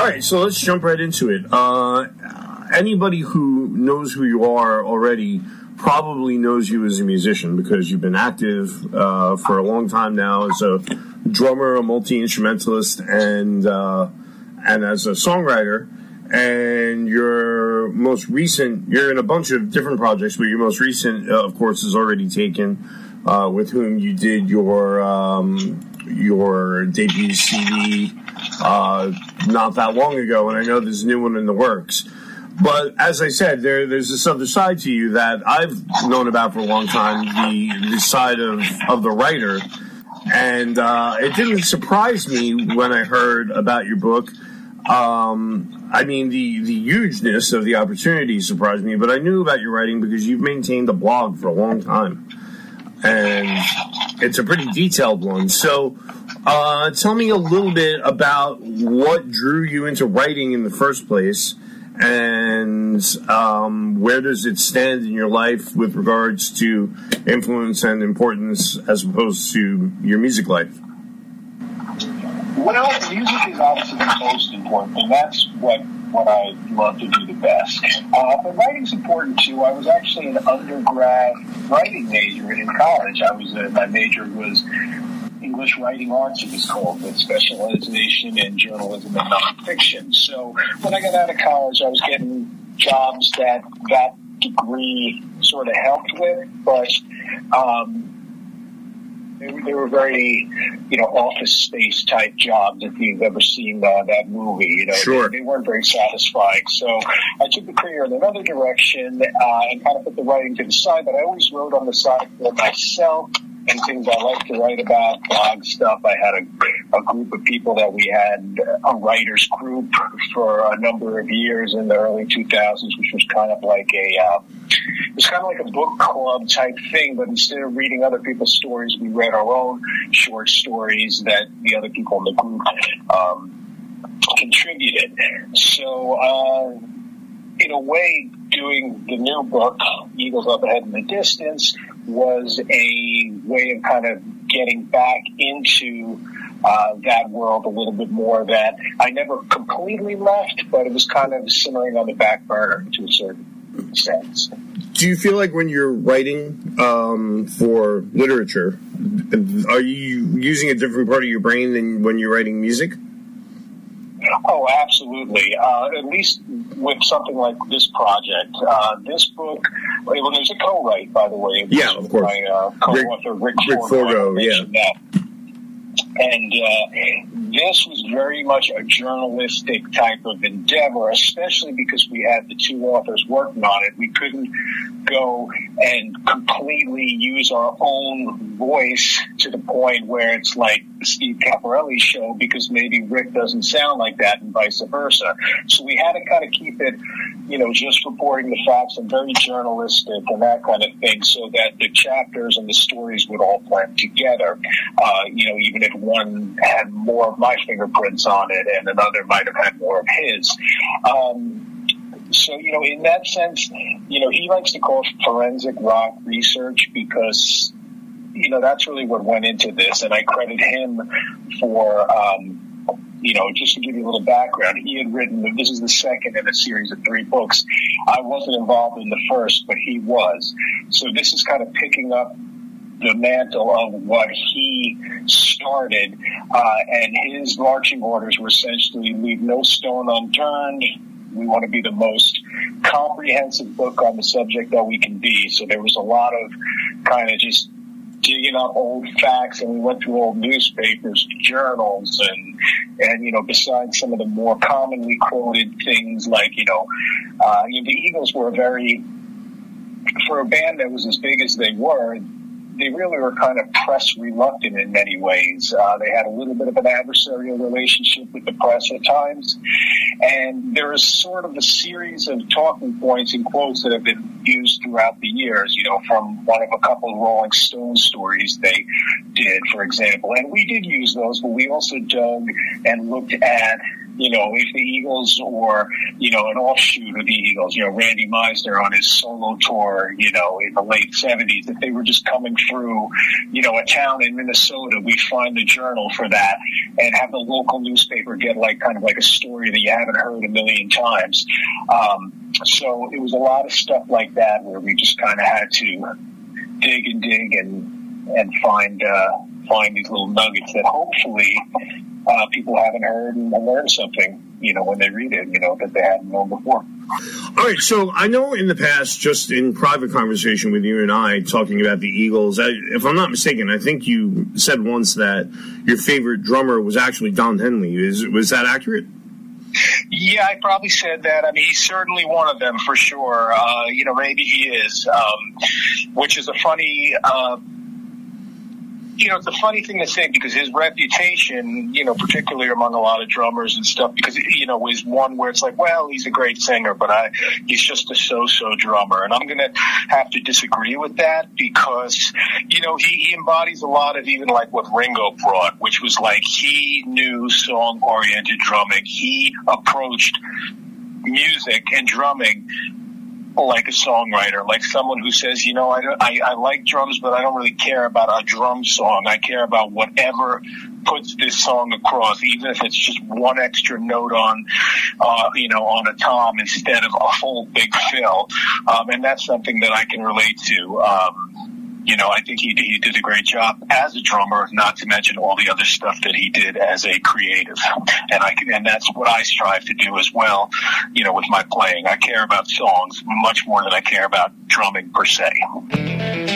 right, so let's jump right into it. Anybody who knows who you are already probably knows you as a musician because you've been active for a long time now as a drummer, a multi-instrumentalist, and as a songwriter. And you're in a bunch of different projects, but your most recent, of course, is Already Taken, with whom you did your debut CD not that long ago, and I know there's a new one in the works. But as I said, there's this other side to you that I've known about for a long time, the side of the writer. And it didn't surprise me when I heard about your book. I mean, the hugeness of the opportunity surprised me, but I knew about your writing because you've maintained a blog for a long time. And it's a pretty detailed one. So tell me a little bit about what drew you into writing in the first place, and where does it stand in your life with regards to influence and importance as opposed to your music life? Well, music is obviously the most important, and that's what I love to do the best. But writing's important too. I was actually an undergrad writing major in college. My major was English Writing Arts, it was called, with specialization in journalism and nonfiction. So when I got out of college, I was getting jobs that degree sort of helped with, but they were very, office space type jobs. If you've ever seen that movie, Sure. They weren't very satisfying. So I took the career in another direction and kind of put the writing to the side. But I always wrote on the side for myself and things I like to write about, blog stuff. I had a group of people that we had a writers group for a number of years in the early 2000s, which was kind of like a book club type thing, but instead of reading other people's stories, we read our own short stories that the other people in the group contributed. So, in a way, doing the new book, Eagles Up Ahead in the Distance, was a way of kind of getting back into that world a little bit more that I never completely left, but it was kind of simmering on the back burner to a certain sense. Do you feel like when you're writing for literature, are you using a different part of your brain than when you're writing music? Oh, absolutely. At least with something like this project. This book, well, there's a co-write, by the way. Yeah, of course. My co-author, Rick Forgo. Yeah. And this was very much a journalistic type of endeavor, especially because we had the two authors working on it. We couldn't go and completely use our own voice to the point where it's like the Steve Caporelli show, because maybe Rick doesn't sound like that and vice versa. So we had to kind of keep it, just reporting the facts and very journalistic and that kind of thing, so that the chapters and the stories would all blend together. Even if one had more of my fingerprints on it and another might have had more of his. So, in that sense, he likes to call it forensic rock research because, that's really what went into this. And I credit him for, just to give you a little background, he had written, this is the second in a series of 3 books. I wasn't involved in the first, but he was. So this is kind of picking up the mantle of what he started, and his marching orders were essentially leave no stone unturned. We want to be the most comprehensive book on the subject that we can be. So there was a lot of kind of just digging up old facts, and we went through old newspapers, journals, and besides some of the more commonly quoted things like, the Eagles were for a band that was as big as they were, they really were kind of press reluctant in many ways. They had a little bit of an adversarial relationship with the press at times. And there is sort of a series of talking points and quotes that have been used throughout the years, from one of a couple of Rolling Stone stories they did, for example. And we did use those, but we also dug and looked at if the Eagles or, an offshoot of the Eagles, Randy Meisner on his solo tour, in the late 70s, if they were just coming through, a town in Minnesota, we'd find the Journal for that and have the local newspaper get kind of a story that you haven't heard a million times. So it was a lot of stuff like that where we just kind of had to dig and find these little nuggets that hopefully people haven't heard and learn something, when they read it, that they hadn't known before. All right, so I know in the past, just in private conversation with you and I, talking about the Eagles, if I'm not mistaken, I think you said once that your favorite drummer was actually Don Henley. Was that accurate? Yeah, I probably said that. I mean, he's certainly one of them for sure. Maybe he is, which is a funny... it's a funny thing to say because his reputation, particularly among a lot of drummers and stuff, because, is one where it's well, he's a great singer, but he's just a so-so drummer. And I'm going to have to disagree with that because, he embodies a lot of even what Ringo brought, which was he knew song-oriented drumming. He approached music and drumming like a songwriter, like someone who says, I like drums, but I don't really care about a drum song. I care about whatever puts this song across, even if it's just one extra note on a tom instead of a full big fill. And that's something that I can relate to. I think he did a great job as a drummer, not to mention all the other stuff that he did as a creative. And that's what I strive to do as well, with my playing. I care about songs much more than I care about drumming per se.